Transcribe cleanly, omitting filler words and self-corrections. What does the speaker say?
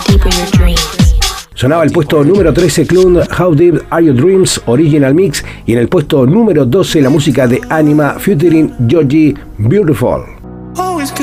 Sonaba el puesto número 13 Clun, How Deep Are Your Dreams, Original Mix, y en el puesto número 12 la música de Anima featuring Georgie, Beautiful.